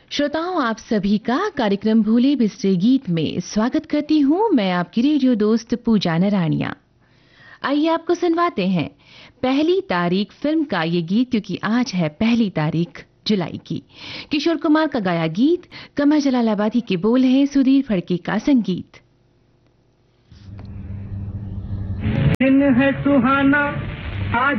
श्रोताओं, आप सभी का कार्यक्रम भूले बिसरे गीत में स्वागत करती हूँ। मैं आपकी रेडियो दोस्त पूजा नराणिया। आइए आपको सुनवाते हैं पहली तारीख फिल्म का ये गीत, क्योंकि आज है पहली तारीख जुलाई की। किशोर कुमार का गाया गीत, कमर जलालाबादी के बोल है, सुधीर फड़के का संगीत। दिन है सुहाना आज